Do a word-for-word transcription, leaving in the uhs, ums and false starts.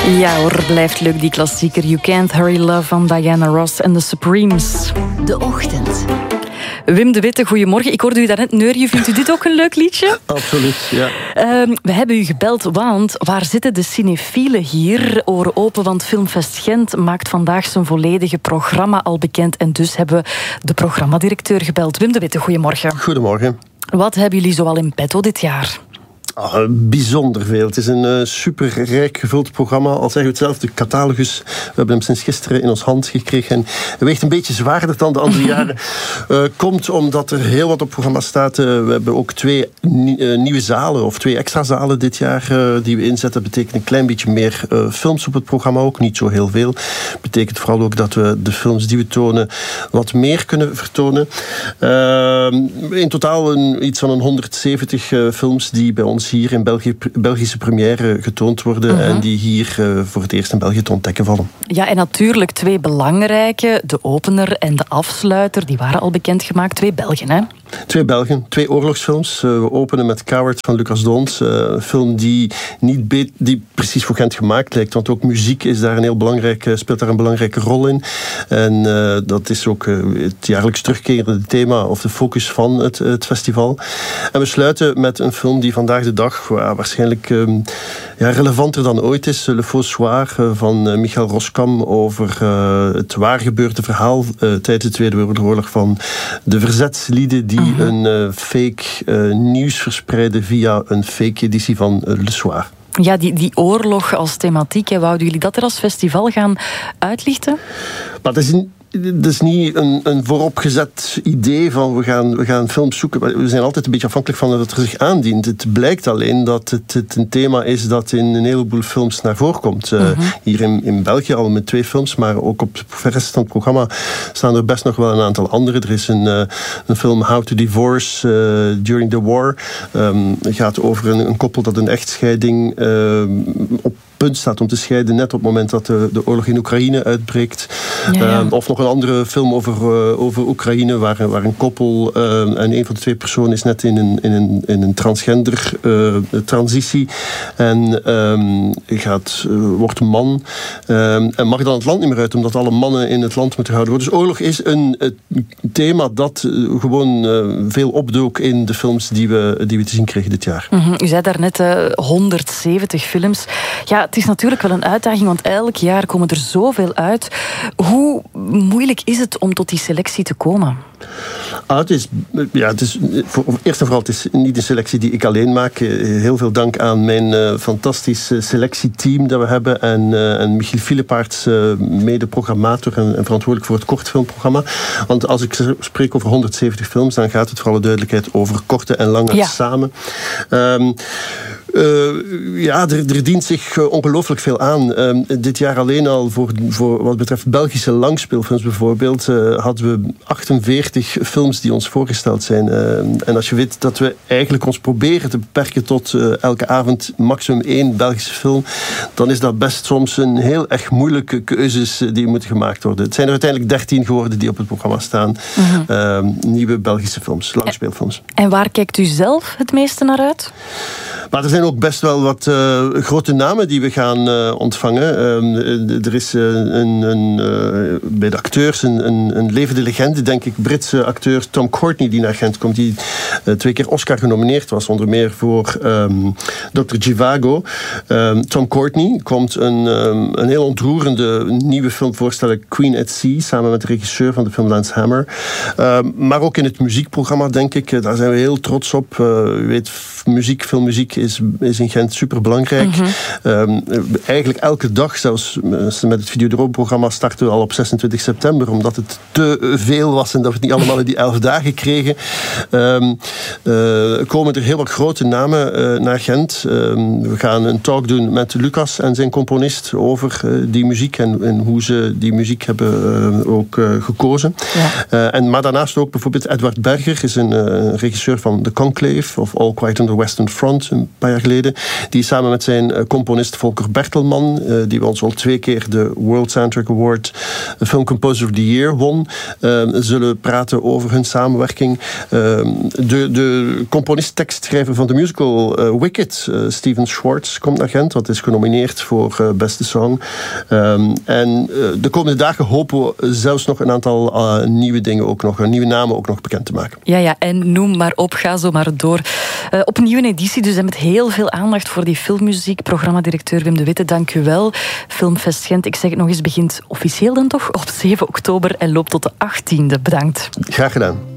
Ja hoor, blijft leuk die klassieker. You Can't Hurry Love van Diana Ross en The Supremes. De Ochtend. Wim de Witte, goedemorgen. Ik hoorde u daarnet neurien. Vindt u dit ook een leuk liedje? Absoluut, ja. Uh, we hebben u gebeld, want waar zitten de cinefielen hier? Oren open, want Filmfest Gent maakt vandaag zijn volledige programma al bekend. En dus hebben we de programmadirecteur gebeld. Wim de Witte, goedemorgen. Goedemorgen. Wat hebben jullie zoal in petto dit jaar? Oh, bijzonder veel. Het is een uh, super rijk gevuld programma. Al zeggen we het zelf, de catalogus. We hebben hem sinds gisteren in ons hand gekregen. En hij weegt een beetje zwaarder dan de andere jaren. Uh, komt omdat er heel wat op programma staat. Uh, we hebben ook twee nie- uh, nieuwe zalen, of twee extra zalen dit jaar uh, die we inzetten. Dat betekent een klein beetje meer uh, films op het programma ook. Niet zo heel veel. Dat betekent vooral ook dat we de films die we tonen wat meer kunnen vertonen. Uh, in totaal een, iets van een honderdzeventig uh, films die bij ons hier in België, Belgische première getoond worden uh-huh. en die hier uh, voor het eerst in België te ontdekken vallen. Ja, en natuurlijk twee belangrijke, de opener en de afsluiter, die waren al bekendgemaakt. Twee Belgen, hè? Twee Belgen, twee oorlogsfilms. Uh, we openen met Coward van Lucas Dons. Uh, een film die niet be- die precies voor Gent gemaakt lijkt, want ook muziek is daar een heel belangrijke, speelt daar een belangrijke rol in. En uh, dat is ook uh, het jaarlijks terugkerende thema of de focus van het, het festival. En we sluiten met een film die vandaag de dag uh, waarschijnlijk um, ja, relevanter dan ooit is. Le Faux Soir uh, van uh, Michael Roskam over uh, het waargebeurde verhaal uh, tijdens de Tweede Wereldoorlog van de verzetslieden die die uh-huh. een uh, fake uh, nieuws verspreiden via een fake editie van uh, Le Soir. Ja, die, die oorlog als thematiek, hè, wouden jullie dat er als festival gaan uitlichten? Maar dat is een Het is niet een, een vooropgezet idee van we gaan, we gaan films zoeken. We zijn altijd een beetje afhankelijk van wat er zich aandient. Het blijkt alleen dat het, het een thema is dat in een heleboel films naar voren komt. Uh, uh-huh. Hier in, in België al met twee films, maar ook op de rest van het programma staan er best nog wel een aantal andere. Er is een, uh, een film How to Divorce uh, During the War. Um, het gaat over een, een koppel dat een echtscheiding uh, op punt staat om te scheiden net op het moment dat de, de oorlog in Oekraïne uitbreekt. Ja, ja. Uh, of nog een andere film over, uh, over Oekraïne waar, waar een koppel uh, en een van de twee personen is net in een, in een, in een transgender uh, transitie en um, gaat, uh, wordt een man um, en mag dan het land niet meer uit omdat alle mannen in het land moeten gehouden worden. Dus oorlog is een, een thema dat uh, gewoon uh, veel opdook in de films die we, die we te zien kregen dit jaar. Mm-hmm. U zei daarnet uh, honderdzeventig films. Ja, het is natuurlijk wel een uitdaging, want elk jaar komen er zoveel uit. Hoe moeilijk is het om tot die selectie te komen? Ah, het is, ja, het is, voor, eerst en vooral, het is niet een selectie die ik alleen maak. Heel veel dank aan mijn uh, fantastische selectieteam dat we hebben. En, uh, en Michiel Filepaerts, uh, mede-programmator en, en verantwoordelijk voor het kortfilmprogramma. Want als ik spreek over honderdzeventig films, dan gaat het voor alle duidelijkheid over korte en lange ja. samen. Um, Uh, ja, er, er dient zich uh, ongelooflijk veel aan. Uh, dit jaar alleen al, voor, voor wat betreft Belgische langspeelfilms bijvoorbeeld, uh, hadden we achtenveertig films die ons voorgesteld zijn. Uh, en als je weet dat we eigenlijk ons proberen te beperken tot uh, elke avond maximum één Belgische film, dan is dat best soms een heel erg moeilijke keuzes uh, die moeten gemaakt worden. Het zijn er uiteindelijk dertien geworden die op het programma staan. Uh-huh. Uh, nieuwe Belgische films, langspeelfilms. En waar kijkt u zelf het meeste naar uit? Maar er zijn ook best wel wat uh, grote namen die we gaan uh, ontvangen. Uh, er is uh, een, een, uh, bij de acteurs een, een, een levende legende, denk ik, Britse acteur Tom Courtenay die naar Gent komt, die uh, twee keer Oscar genomineerd was, onder meer voor um, dokter Zhivago. Um, Tom Courtenay komt een, um, een heel ontroerende nieuwe film voorstellen, Queen at Sea, samen met de regisseur van de film Lance Hammer. Um, maar ook in het muziekprogramma, denk ik, uh, daar zijn we heel trots op. Uh, u weet, muziek, filmmuziek is, is in Gent superbelangrijk. Mm-hmm. Um, eigenlijk elke dag, zelfs met het Videodroom-programma, starten we al op zesentwintig september, omdat het te veel was en dat we het niet allemaal in die elf dagen kregen. Um, uh, komen er heel wat grote namen uh, naar Gent. Um, we gaan een talk doen met Lucas en zijn componist over uh, die muziek en, en hoe ze die muziek hebben uh, ook uh, gekozen. Ja. Uh, en, maar daarnaast ook bijvoorbeeld Edward Berger is een uh, regisseur van The Conclave of All Quiet on the Western Front. Een een paar jaar geleden. Die samen met zijn uh, componist Volker Bertelman, uh, die we ons al twee keer de World Soundtrack Award Film Composer of the Year won, uh, zullen praten over hun samenwerking. Uh, de, de componist, tekstschrijver van de musical uh, Wicked, uh, Steven Schwartz, komt naar Gent. Dat is genomineerd voor uh, beste song. Um, en uh, de komende dagen hopen we zelfs nog een aantal uh, nieuwe dingen ook nog, nieuwe namen ook nog bekend te maken. Ja, ja, en noem maar op, ga zo maar door. Uh, opnieuw een editie, dus en met heel veel aandacht voor die filmmuziek. Programmadirecteur Wim de Witte, dank u wel. Filmfest Gent, ik zeg het nog eens, begint officieel dan toch op zeven oktober en loopt tot de achttiende. Bedankt. Graag gedaan.